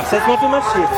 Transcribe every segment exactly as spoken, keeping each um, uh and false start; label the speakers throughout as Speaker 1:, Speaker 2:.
Speaker 1: احساس ما في مشي.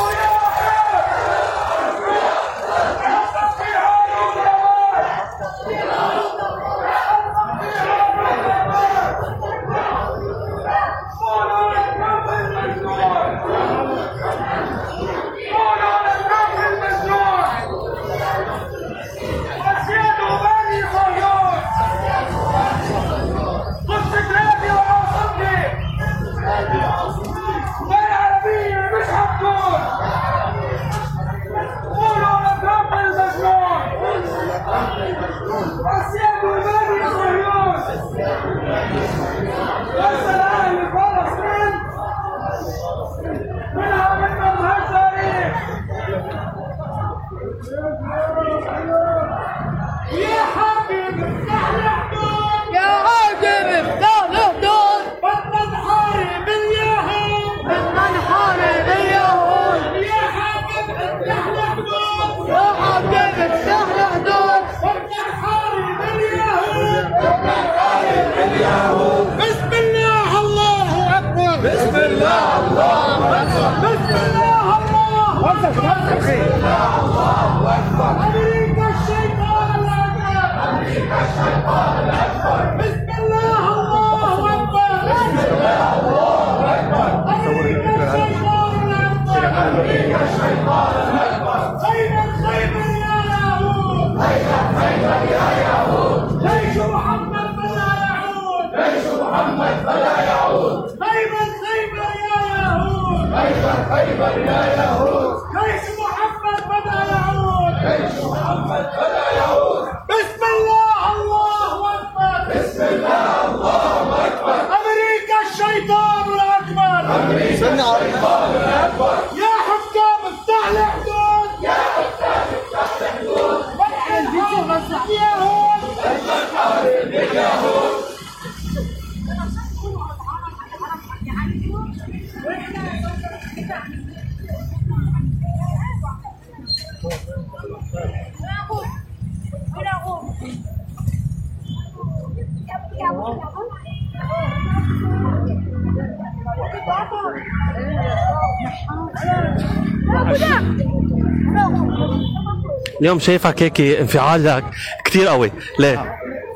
Speaker 1: اليوم شايفك هيك انفعالك كتير قوي، ليه؟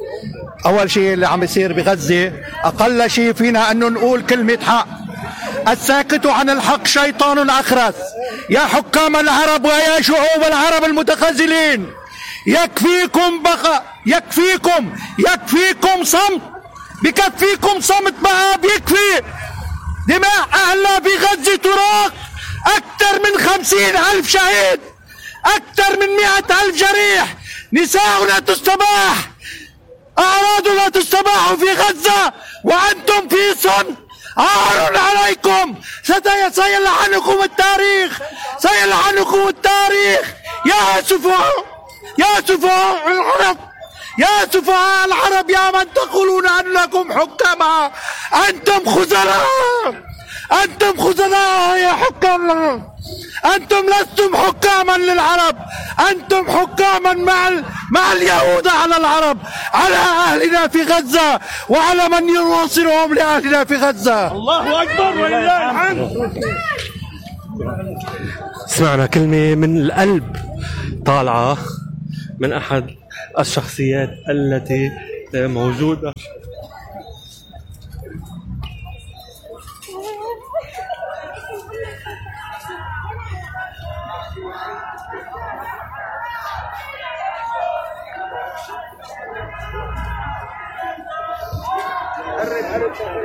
Speaker 2: أول شيء اللي عم يصير بغزة أقل شيء فينا أنه نقول كلمة حق. الساكت عن الحق شيطان أخرس. يا حكام العرب ويا شعوب العرب المتخاذلين، يكفيكم بقى، يكفيكم يكفيكم صمت، بكفيكم صمت بقى، بيكفي. دماء أهلنا بغزة تراق، أكثر من خمسين ألف شهيد، أكثر من مئة ألف جريح، نساؤنا تستباح، أعراضنا تستباح في غزة وأنتم في صمت. عار عليكم، سيلعنكم التاريخ، سيلعنكم التاريخ يا سفهاء، يا سفهاء العرب، يا سفهاء العرب، يا من تقولون أنكم حكما. أنتم خزلاء، أنتم خزلاء يا حكام. أنتم لستم حكاما للعرب، أنتم حكاما مع مع اليهود على العرب، على أهلنا في غزة وعلى من يناصرهم لأهلنا في غزة.
Speaker 1: الله أكبر ولله الحمد. سمعنا كلمة من القلب طالعة من أحد الشخصيات التي موجودة
Speaker 3: قرب قرب